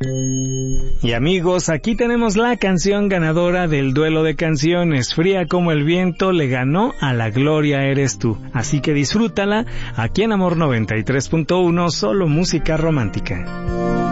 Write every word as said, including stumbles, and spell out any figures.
Y amigos, aquí tenemos la canción ganadora del duelo de canciones. Fría como el viento le ganó a La Gloria Eres Tú. Así que disfrútala aquí en Amor noventa y tres punto uno, solo música romántica.